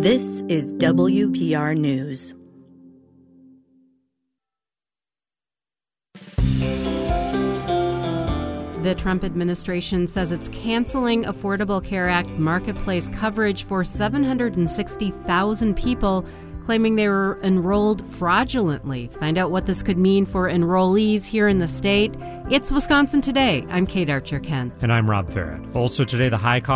This is WPR News. The Trump administration says it's canceling Affordable Care Act marketplace coverage for 760,000 people, claiming they were enrolled fraudulently. Find out what this could mean for enrollees here in the state. It's Wisconsin Today. I'm Kate Archer-Kent. And I'm Rob Farrett. Also today, the high cost